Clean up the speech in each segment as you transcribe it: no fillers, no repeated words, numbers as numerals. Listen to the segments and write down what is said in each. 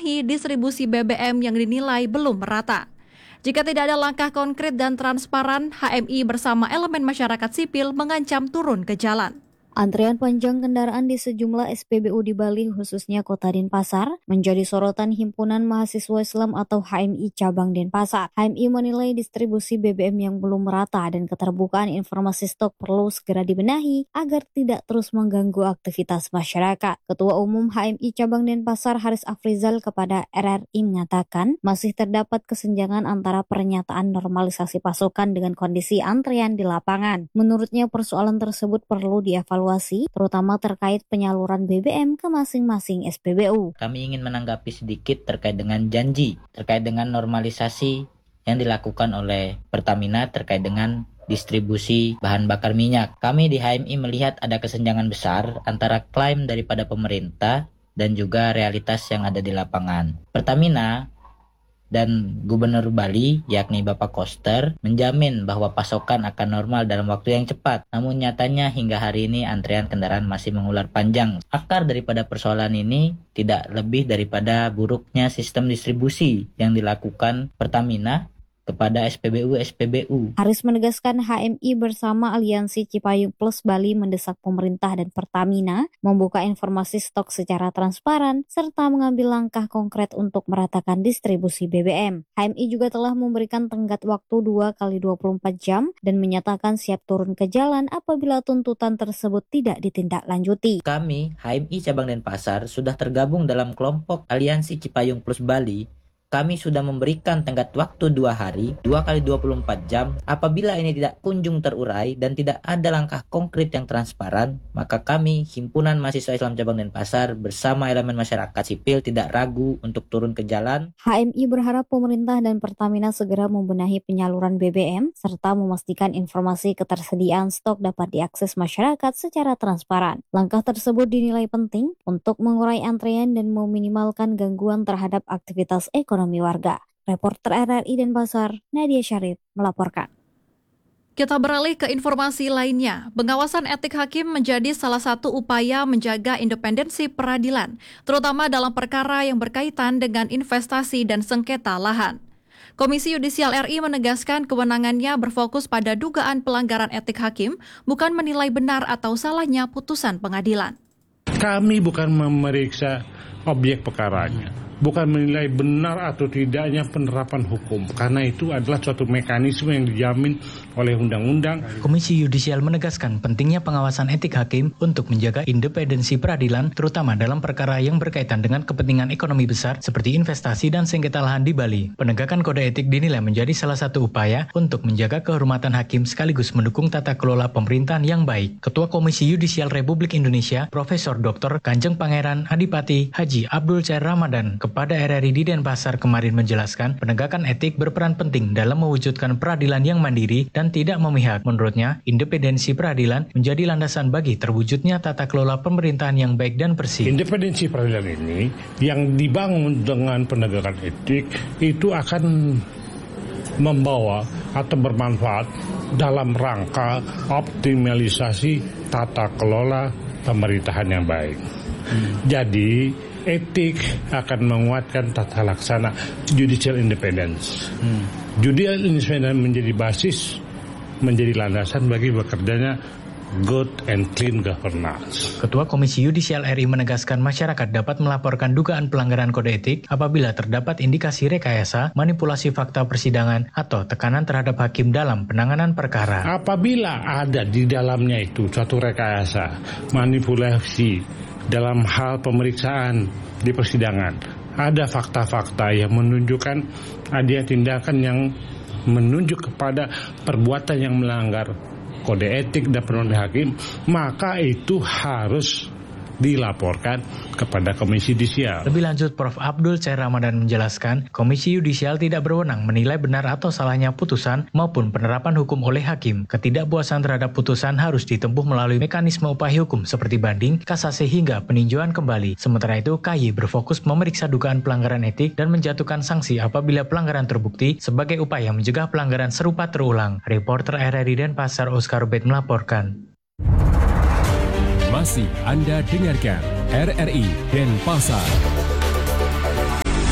membenahi distribusi BBM yang dinilai belum merata. Jika tidak ada langkah konkret dan transparan, HMI bersama elemen masyarakat sipil mengancam turun ke jalan. Antrian panjang kendaraan di sejumlah SPBU di Bali, khususnya Kota Denpasar, menjadi sorotan Himpunan Mahasiswa Islam atau HMI Cabang Denpasar. HMI menilai distribusi BBM yang belum merata dan keterbukaan informasi stok perlu segera dibenahi agar tidak terus mengganggu aktivitas masyarakat. Ketua Umum HMI Cabang Denpasar Haris Afrizal kepada RRI mengatakan masih terdapat kesenjangan antara pernyataan normalisasi pasokan dengan kondisi antrian di lapangan. Menurutnya persoalan tersebut perlu dievaluasi, terutama terkait penyaluran BBM ke masing-masing SPBU. Kami ingin menanggapi sedikit terkait dengan janji, terkait dengan normalisasi yang dilakukan oleh Pertamina terkait dengan distribusi bahan bakar minyak. Kami di HMI melihat ada kesenjangan besar antara klaim daripada pemerintah dan juga realitas yang ada di lapangan. Pertamina dan Gubernur Bali, yakni Bapak Koster, menjamin bahwa pasokan akan normal dalam waktu yang cepat. Namun nyatanya hingga hari ini antrean kendaraan masih mengular panjang. Akar daripada persoalan ini tidak lebih daripada buruknya sistem distribusi yang dilakukan Pertamina kepada SPBU. Haris menegaskan HMI bersama Aliansi Cipayung Plus Bali mendesak pemerintah dan Pertamina membuka informasi stok secara transparan serta mengambil langkah konkret untuk meratakan distribusi BBM. HMI juga telah memberikan tenggat waktu 2 kali 24 jam dan menyatakan siap turun ke jalan apabila tuntutan tersebut tidak ditindaklanjuti. Kami, HMI Cabang Denpasar, sudah tergabung dalam kelompok Aliansi Cipayung Plus Bali. Kami sudah memberikan tenggat waktu 2 hari, 2 kali 24 jam. Apabila ini tidak kunjung terurai dan tidak ada langkah konkret yang transparan, maka kami, Himpunan Mahasiswa Islam Cabang Denpasar, bersama elemen masyarakat sipil tidak ragu untuk turun ke jalan. HMI berharap pemerintah dan Pertamina segera membenahi penyaluran BBM, serta memastikan informasi ketersediaan stok dapat diakses masyarakat secara transparan. Langkah tersebut dinilai penting untuk mengurai antrean dan meminimalkan gangguan terhadap aktivitas ekonomi warga. Reporter RRI Denpasar, Nadia Syarif, melaporkan. Kita beralih ke informasi lainnya. Pengawasan etik hakim menjadi salah satu upaya menjaga independensi peradilan, terutama dalam perkara yang berkaitan dengan investasi dan sengketa lahan. Komisi Yudisial RI menegaskan kewenangannya berfokus pada dugaan pelanggaran etik hakim, bukan menilai benar atau salahnya putusan pengadilan. Kami bukan memeriksa objek perkaranya, bukan menilai benar atau tidaknya penerapan hukum, karena itu adalah suatu mekanisme yang dijamin oleh undang-undang. Komisi Yudisial menegaskan pentingnya pengawasan etik hakim untuk menjaga independensi peradilan, terutama dalam perkara yang berkaitan dengan kepentingan ekonomi besar seperti investasi dan sengketa lahan di Bali. Penegakan kode etik dinilai menjadi salah satu upaya untuk menjaga kehormatan hakim sekaligus mendukung tata kelola pemerintahan yang baik. Ketua Komisi Yudisial Republik Indonesia, Profesor Dr. Kanjeng Pangeran Adipati Haji Abdul Cair Ramadan kepada RRI di Denpasar kemarin menjelaskan penegakan etik berperan penting dalam mewujudkan peradilan yang mandiri dan tidak memihak. Menurutnya, independensi peradilan menjadi landasan bagi terwujudnya tata kelola pemerintahan yang baik dan bersih. Independensi peradilan ini yang dibangun dengan penegakan etik itu akan membawa atau bermanfaat dalam rangka optimalisasi tata kelola pemerintahan yang baik. Jadi etik akan menguatkan tata laksana judicial independence. Judicial independence menjadi basis, menjadi landasan bagi bekerjanya good and clean governance. Ketua Komisi Yudisial RI menegaskan masyarakat dapat melaporkan dugaan pelanggaran kode etik apabila terdapat indikasi rekayasa, manipulasi fakta persidangan, atau tekanan terhadap hakim dalam penanganan perkara. Apabila ada di dalamnya itu suatu rekayasa, manipulasi dalam hal pemeriksaan di persidangan, ada fakta-fakta yang menunjukkan ada tindakan yang menunjuk kepada perbuatan yang melanggar kode etik dan peraturan hakim, maka itu harus dilaporkan kepada Komisi Yudisial. Lebih lanjut, Prof. Abdul Cair Ramadan menjelaskan, Komisi Yudisial tidak berwenang menilai benar atau salahnya putusan maupun penerapan hukum oleh hakim. Ketidakpuasan terhadap putusan harus ditempuh melalui mekanisme upaya hukum seperti banding, kasasi hingga peninjauan kembali. Sementara itu, KY berfokus memeriksa dugaan pelanggaran etik dan menjatuhkan sanksi apabila pelanggaran terbukti sebagai upaya mencegah pelanggaran serupa terulang. Reporter RRI Denpasar Oscar Ubed melaporkan. Masih Anda dengarkan RRI Denpasar.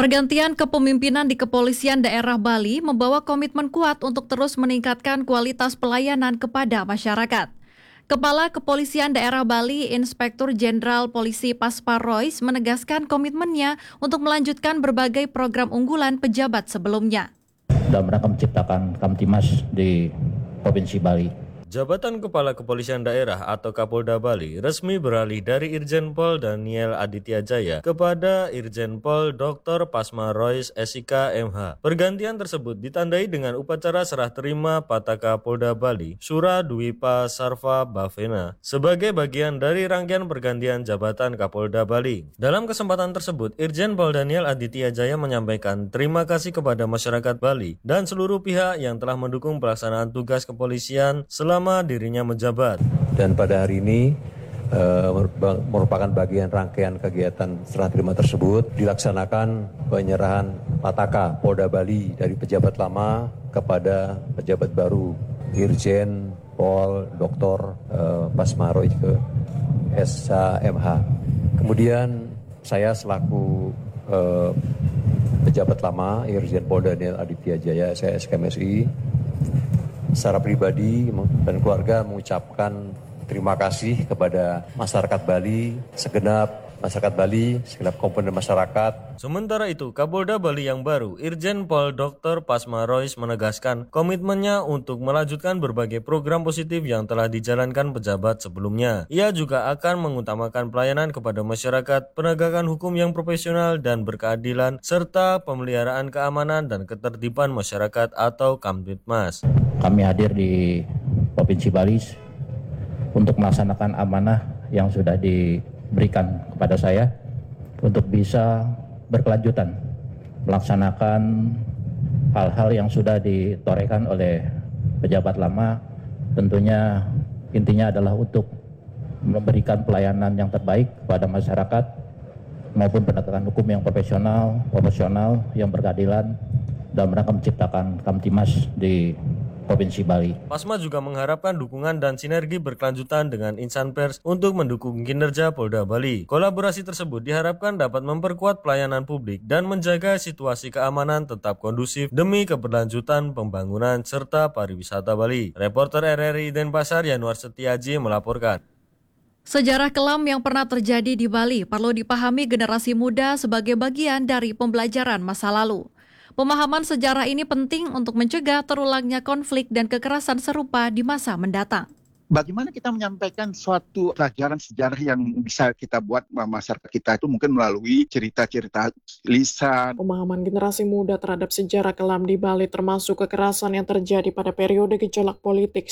Pergantian kepemimpinan di Kepolisian Daerah Bali membawa komitmen kuat untuk terus meningkatkan kualitas pelayanan kepada masyarakat. Kepala Kepolisian Daerah Bali, Inspektur Jenderal Polisi Pasmar Roys menegaskan komitmennya untuk melanjutkan berbagai program unggulan pejabat sebelumnya. Dalam rangka menciptakan Kamtimas di Provinsi Bali. Jabatan Kepala Kepolisian Daerah atau Kapolda Bali resmi beralih dari Irjen Pol Daniel Aditya Jaya kepada Irjen Pol Dr. Pasmar Roys SIK MH. Pergantian tersebut ditandai dengan upacara serah terima Pataka Polda Bali Sura Dwipa Sarva Bhavena sebagai bagian dari rangkaian pergantian jabatan Kapolda Bali. Dalam kesempatan tersebut, Irjen Pol Daniel Aditya Jaya menyampaikan terima kasih kepada masyarakat Bali dan seluruh pihak yang telah mendukung pelaksanaan tugas kepolisian selama dirinya menjabat. Dan pada hari ini merupakan bagian rangkaian kegiatan serah terima tersebut dilaksanakan penyerahan Pataka Polda Bali dari pejabat lama kepada pejabat baru Irjen Pol Dr. Pasmar Roys ke SHMH. Kemudian saya selaku pejabat lama Irjen Pol Daniel Aditya Jaya SKMSI secara pribadi dan keluarga mengucapkan terima kasih kepada masyarakat Bali, segenap komponen masyarakat. Sementara itu, Kapolda Bali yang baru, Irjen Pol Dr. Pasmar Roys menegaskan komitmennya untuk melanjutkan berbagai program positif yang telah dijalankan pejabat sebelumnya. Ia juga akan mengutamakan pelayanan kepada masyarakat, penegakan hukum yang profesional dan berkeadilan, serta pemeliharaan keamanan dan ketertiban masyarakat atau Kamtibmas. Kami hadir di Provinsi Bali untuk melaksanakan amanah yang sudah diberikan kepada saya untuk bisa berkelanjutan melaksanakan hal-hal yang sudah ditorehkan oleh pejabat lama. Tentunya intinya adalah untuk memberikan pelayanan yang terbaik kepada masyarakat maupun penegakan hukum yang profesional, yang berkeadilan dalam rangka menciptakan Kamtimas di Provinsi Bali. Pasma juga mengharapkan dukungan dan sinergi berkelanjutan dengan insan pers untuk mendukung kinerja Polda Bali. Kolaborasi tersebut diharapkan dapat memperkuat pelayanan publik dan menjaga situasi keamanan tetap kondusif demi keberlanjutan pembangunan serta pariwisata Bali. Reporter RRI Denpasar Yanuar Setiaji melaporkan. Sejarah kelam yang pernah terjadi di Bali perlu dipahami generasi muda sebagai bagian dari pembelajaran masa lalu. Pemahaman sejarah ini penting untuk mencegah terulangnya konflik dan kekerasan serupa di masa mendatang. Bagaimana kita menyampaikan suatu pelajaran sejarah yang bisa kita buat masyarakat kita itu mungkin melalui cerita-cerita lisan. Pemahaman generasi muda terhadap sejarah kelam di Bali termasuk kekerasan yang terjadi pada periode gejolak politik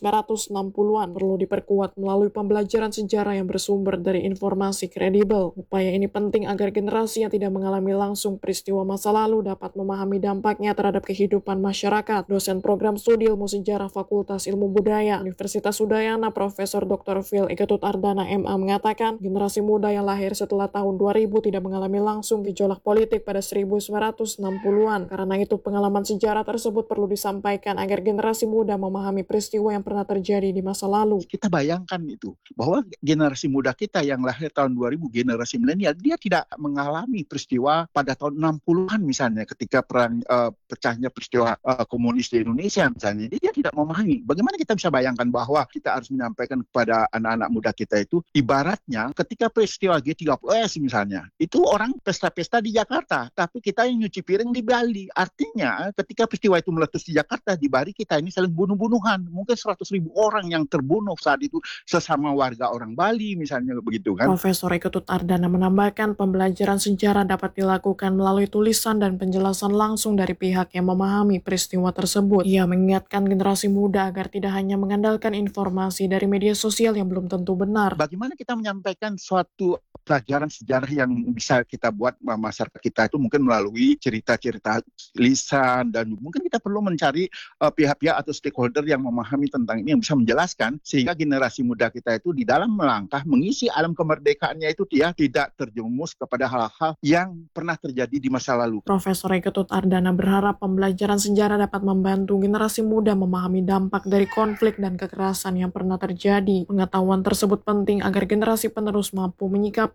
1960-an perlu diperkuat melalui pembelajaran sejarah yang bersumber dari informasi kredibel. Upaya ini penting agar generasi yang tidak mengalami langsung peristiwa masa lalu dapat memahami dampaknya terhadap kehidupan masyarakat. Dosen program studi ilmu sejarah Fakultas Ilmu Budaya Universitas Udayana Profesor Dr. Phil Iketut Ardana MA mengatakan generasi muda yang lahir setelah tahun 2000 tidak mengalami langsung gejolak politik pada 1960-an. Karena itu pengalaman sejarah tersebut perlu disampaikan agar generasi muda memahami peristiwa yang pernah terjadi di masa lalu. Kita bayangkan itu, bahwa generasi muda kita yang lahir tahun 2000, generasi milenial, dia tidak mengalami peristiwa pada tahun 60-an misalnya ketika perang pecahnya peristiwa komunis di Indonesia misalnya. Dia tidak memahami. Bagaimana kita bisa bayangkan bahwa kita harus menyampaikan kepada anak-anak muda kita itu ibaratnya ketika peristiwa G30S misalnya, itu orang pesta-pesta di Jakarta, tapi kita yang nyuci piring di Bali. Artinya ketika peristiwa itu meletus di Jakarta, di Bali kita ini saling bunuh-bunuhan. Mungkin 100.000 orang yang terbunuh saat itu sesama warga orang Bali misalnya begitu kan. Profesor Iketut Ardana menambahkan pembelajaran sejarah dapat dilakukan melalui tulisan dan penjelasan langsung dari pihak yang memahami peristiwa tersebut. Ia mengingatkan generasi muda agar tidak hanya mengandalkan informasi dari media sosial yang belum tentu benar. Bagaimana kita menyampaikan suatu pelajaran sejarah yang bisa kita buat masyarakat kita itu mungkin melalui cerita-cerita lisan, dan mungkin kita perlu mencari pihak-pihak atau stakeholder yang memahami tentang ini, yang bisa menjelaskan sehingga generasi muda kita itu di dalam melangkah mengisi alam kemerdekaannya itu dia tidak terjerumus kepada hal-hal yang pernah terjadi di masa lalu. Profesor Iketut Ardana berharap pembelajaran sejarah dapat membantu generasi muda memahami dampak dari konflik dan kekerasan yang pernah terjadi. Pengetahuan tersebut penting agar generasi penerus mampu menyikapi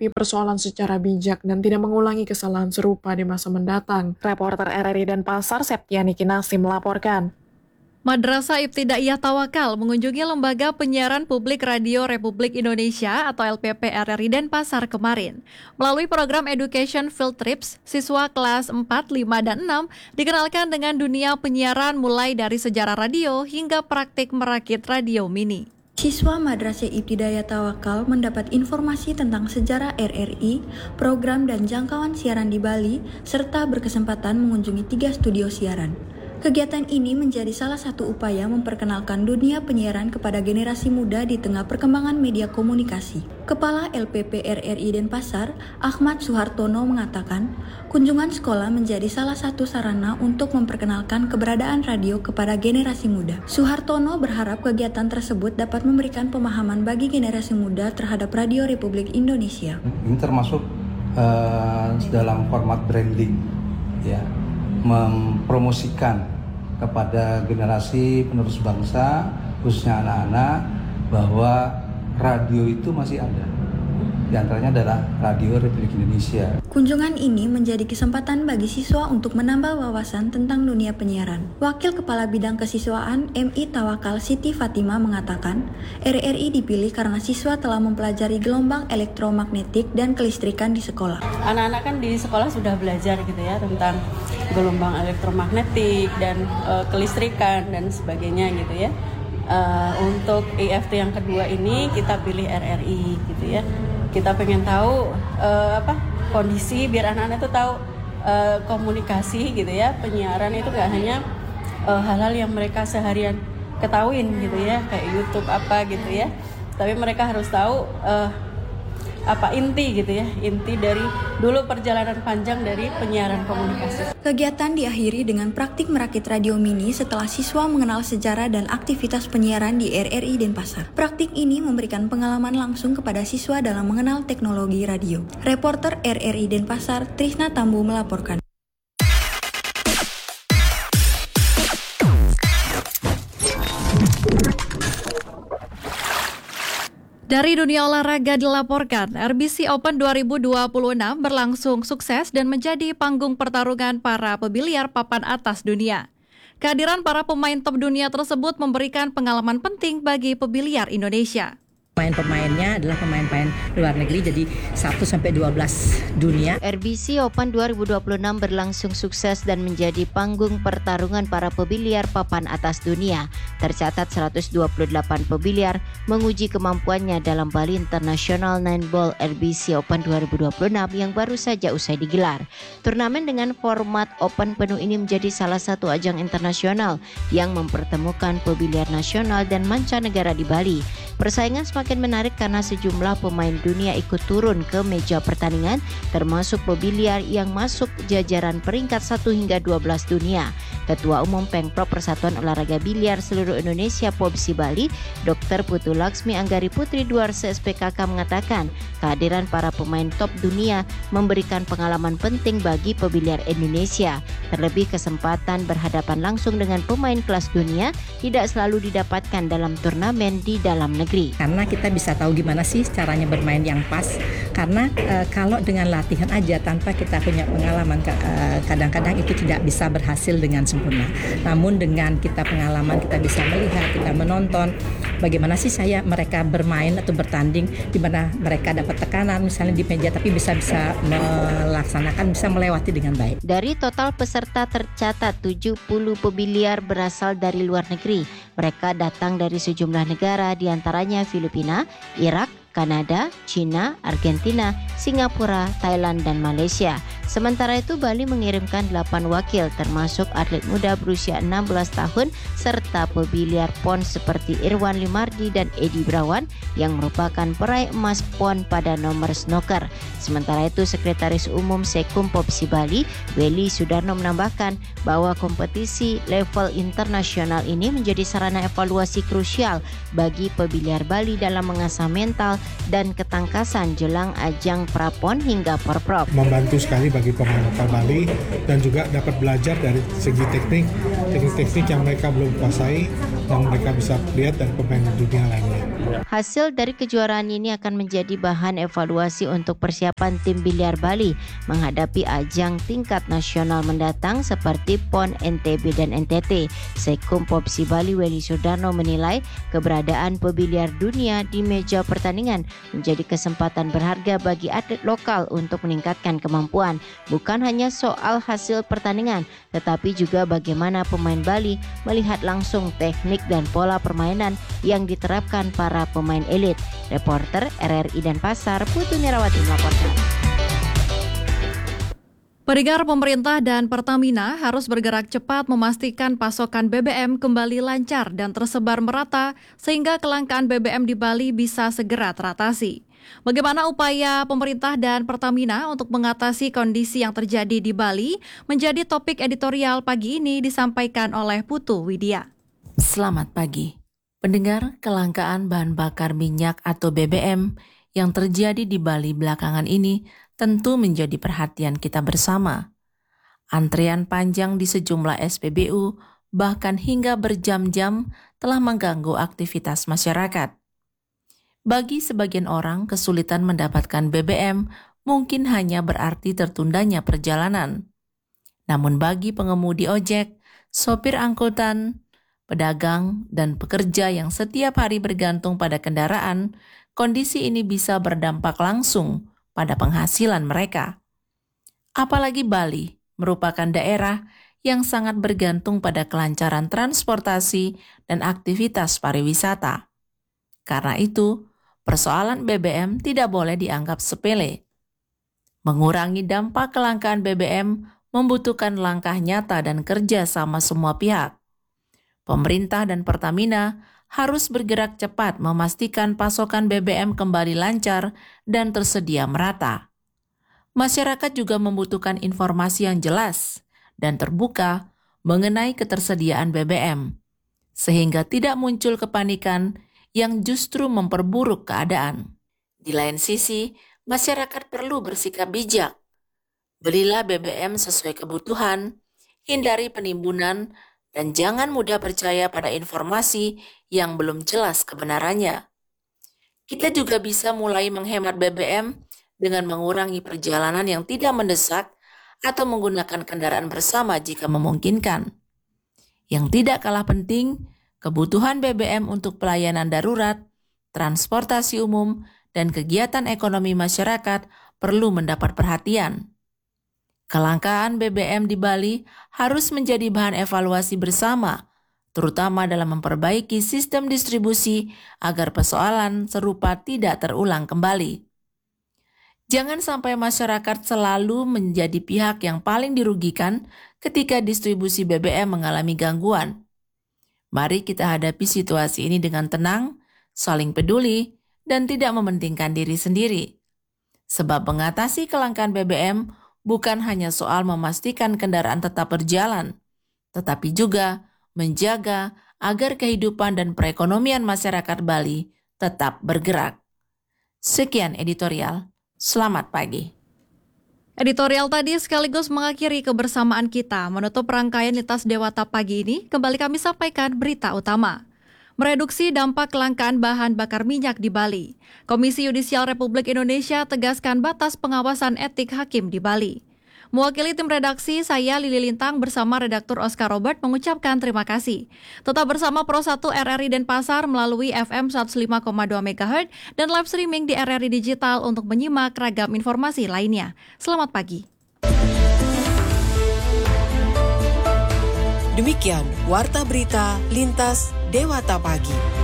menyikapi persoalan secara bijak dan tidak mengulangi kesalahan serupa di masa mendatang. Reporter RRI Denpasar, Septiani Kinasi melaporkan. Madrasah Ibtidaiyah Tawakal mengunjungi Lembaga Penyiaran Publik Radio Republik Indonesia atau LPP RRI Denpasar kemarin. Melalui program Education Field Trips, siswa kelas 4, 5, dan 6 dikenalkan dengan dunia penyiaran mulai dari sejarah radio hingga praktik merakit radio mini. Siswa Madrasah Ibtidaiyah Tawakal mendapat informasi tentang sejarah RRI, program dan jangkauan siaran di Bali, serta berkesempatan mengunjungi 3 studio siaran. Kegiatan ini menjadi salah satu upaya memperkenalkan dunia penyiaran kepada generasi muda di tengah perkembangan media komunikasi. Kepala LPP RRI Denpasar, Ahmad Suhartono mengatakan, kunjungan sekolah menjadi salah satu sarana untuk memperkenalkan keberadaan radio kepada generasi muda. Suhartono berharap kegiatan tersebut dapat memberikan pemahaman bagi generasi muda terhadap Radio Republik Indonesia. Ini termasuk dalam format branding, ya, mempromosikan kepada generasi penerus bangsa, khususnya anak-anak, bahwa radio itu masih ada. Di antaranya adalah Radio Republik Indonesia. Kunjungan ini menjadi kesempatan bagi siswa untuk menambah wawasan tentang dunia penyiaran. Wakil Kepala Bidang Kesiswaan MI Tawakal Siti Fatima mengatakan, RRI dipilih karena siswa telah mempelajari gelombang elektromagnetik dan kelistrikan di sekolah. Anak-anak kan di sekolah sudah belajar gitu ya tentang gelombang elektromagnetik dan kelistrikan dan sebagainya gitu ya. Untuk EFT yang kedua ini kita pilih RRI gitu ya. Kita pengen tahu kondisi biar anak-anak itu tahu komunikasi gitu ya. Penyiaran itu nggak hanya hal-hal yang mereka seharian ketahuin gitu ya, kayak YouTube apa gitu ya. Tapi mereka harus tahu inti gitu ya, inti dari dulu perjalanan panjang dari penyiaran komunikasi. Kegiatan diakhiri dengan praktik merakit radio mini setelah siswa mengenal sejarah dan aktivitas penyiaran di RRI Denpasar. Praktik ini memberikan pengalaman langsung kepada siswa dalam mengenal teknologi radio. Reporter RRI Denpasar, Trisna Tambu melaporkan. Dari dunia olahraga dilaporkan, RBC Open 2026 berlangsung sukses dan menjadi panggung pertarungan para pebiliar papan atas dunia. Kehadiran para pemain top dunia tersebut memberikan pengalaman penting bagi pebiliar Indonesia. Pemain-pemainnya adalah pemain-pemain luar negeri, jadi 1-12 dunia. RBC Open 2026 berlangsung sukses dan menjadi panggung pertarungan para pebiliar papan atas dunia. Tercatat 128 pebiliar menguji kemampuannya dalam Bali International Nine Ball RBC Open 2026 yang baru saja usai digelar. Turnamen dengan format open penuh ini menjadi salah satu ajang internasional yang mempertemukan pebiliar nasional dan mancanegara di Bali. Persaingan semakin menarik karena sejumlah pemain dunia ikut turun ke meja pertandingan, termasuk pebiliar yang masuk jajaran peringkat 1 hingga 12 dunia. Ketua Umum Pengprov Persatuan Olahraga Biliar Seluruh Indonesia POBSI Bali, Dr. Putu Laksmi Anggari Putri Duarse SPKK mengatakan, kehadiran para pemain top dunia memberikan pengalaman penting bagi pebiliar Indonesia. Terlebih kesempatan berhadapan langsung dengan pemain kelas dunia tidak selalu didapatkan dalam turnamen di dalam negeri. Karena kita bisa tahu gimana sih caranya bermain yang pas. Karena kalau dengan latihan aja tanpa kita punya pengalaman, kadang-kadang itu tidak bisa berhasil dengan sempurna. Namun dengan kita pengalaman, kita bisa melihat, kita menonton bagaimana sih mereka bermain atau bertanding, di mana mereka dapat tekanan misalnya di meja, tapi bisa melaksanakan, bisa melewati dengan baik. Dari total peserta tercatat 70 pebiliar berasal dari luar negeri. Mereka datang dari sejumlah negara, diantaranya Filipina, Irak, Kanada, China, Argentina, Singapura, Thailand, dan Malaysia. Sementara itu Bali mengirimkan 8 wakil termasuk atlet muda berusia 16 tahun serta pebiliar PON seperti Irwan Limardi dan Edi Brawan yang merupakan peraih emas PON pada nomor snooker. Sementara itu Sekretaris Umum Sekum POBSI Bali, Welly Sudarno menambahkan bahwa kompetisi level internasional ini menjadi sarana evaluasi krusial bagi pebiliar Bali dalam mengasah mental dan ketangkasan jelang ajang Prapon hingga Porprov. Membantu sekali bagi pemain lokal Bali dan juga dapat belajar dari segi teknik yang mereka belum kuasai dan mereka bisa lihat dari pemain dunia lainnya. Hasil dari kejuaraan ini akan menjadi bahan evaluasi untuk persiapan tim biliar Bali menghadapi ajang tingkat nasional mendatang seperti PON NTB dan NTT. Sekum Popsi Bali Weli Sudarno menilai keberadaan pebiliar dunia di meja pertandingan menjadi kesempatan berharga bagi atlet lokal untuk meningkatkan kemampuan. Bukan hanya soal hasil pertandingan, tetapi juga bagaimana pemain Bali melihat langsung teknik dan pola permainan yang diterapkan para pemain elit. Reporter RRI Denpasar, Putu Nirawati melaporkan. Pendengar, pemerintah dan Pertamina harus bergerak cepat memastikan pasokan BBM kembali lancar dan tersebar merata sehingga kelangkaan BBM di Bali bisa segera teratasi. Bagaimana upaya pemerintah dan Pertamina untuk mengatasi kondisi yang terjadi di Bali menjadi topik editorial pagi ini disampaikan oleh Putu Widya. Selamat pagi. Pendengar, kelangkaan bahan bakar minyak atau BBM yang terjadi di Bali belakangan ini tentu menjadi perhatian kita bersama. Antrean panjang di sejumlah SPBU bahkan hingga berjam-jam telah mengganggu aktivitas masyarakat. Bagi sebagian orang, kesulitan mendapatkan BBM mungkin hanya berarti tertundanya perjalanan. Namun bagi pengemudi ojek, sopir angkutan, pedagang, dan pekerja yang setiap hari bergantung pada kendaraan, kondisi ini bisa berdampak langsung pada penghasilan mereka. Apalagi Bali merupakan daerah yang sangat bergantung pada kelancaran transportasi dan aktivitas pariwisata. Karena itu, persoalan BBM tidak boleh dianggap sepele. Mengurangi dampak kelangkaan BBM membutuhkan langkah nyata dan kerja sama semua pihak. Pemerintah dan Pertamina harus bergerak cepat memastikan pasokan BBM kembali lancar dan tersedia merata. Masyarakat juga membutuhkan informasi yang jelas dan terbuka mengenai ketersediaan BBM, sehingga tidak muncul kepanikan yang justru memperburuk keadaan. Di lain sisi, masyarakat perlu bersikap bijak. Belilah BBM sesuai kebutuhan, hindari penimbunan, dan jangan mudah percaya pada informasi yang belum jelas kebenarannya. Kita juga bisa mulai menghemat BBM dengan mengurangi perjalanan yang tidak mendesak atau menggunakan kendaraan bersama jika memungkinkan. Yang tidak kalah penting, kebutuhan BBM untuk pelayanan darurat, transportasi umum, dan kegiatan ekonomi masyarakat perlu mendapat perhatian. Kelangkaan BBM di Bali harus menjadi bahan evaluasi bersama, terutama dalam memperbaiki sistem distribusi agar persoalan serupa tidak terulang kembali. Jangan sampai masyarakat selalu menjadi pihak yang paling dirugikan ketika distribusi BBM mengalami gangguan. Mari kita hadapi situasi ini dengan tenang, saling peduli, dan tidak mementingkan diri sendiri. Sebab mengatasi kelangkaan BBM bukan hanya soal memastikan kendaraan tetap berjalan, tetapi juga menjaga agar kehidupan dan perekonomian masyarakat Bali tetap bergerak. Sekian editorial. Selamat pagi. Editorial tadi sekaligus mengakhiri kebersamaan kita. Menutup rangkaian Lintas Dewata pagi ini, kembali kami sampaikan berita utama. Mereduksi dampak kelangkaan bahan bakar minyak di Bali. Komisi Yudisial Republik Indonesia tegaskan batas pengawasan etik hakim di Bali. Mewakili tim redaksi, saya Lili Lintang bersama redaktur Oscar Robert mengucapkan terima kasih. Tetap bersama Pro 1 RRI Denpasar melalui FM 105,2 MHz dan live streaming di RRI Digital untuk menyimak ragam informasi lainnya. Selamat pagi. Demikian Warta Berita Lintas Dewata Pagi.